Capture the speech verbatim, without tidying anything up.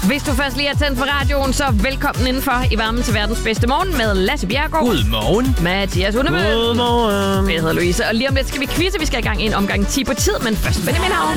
Hvis du først lige har tændt for radioen, så velkommen indenfor i varmen til verdens bedste morgen med Lasse Bjerregaard. Godmorgen. Mathias Hundebøl. Godmorgen. Jeg hedder Louise, og lige om lidt skal vi quizze. Vi skal i gang i en omgang ti på tid, men først Benjamin Havn.